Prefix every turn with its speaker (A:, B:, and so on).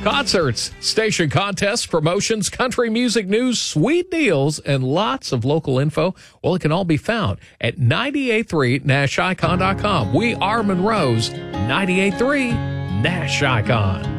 A: Concerts, station contests, promotions, country music news, sweet deals, and lots of local info. Well, it can all be found at 983nashicon.com. We are Monroe's 983 Nash Icon.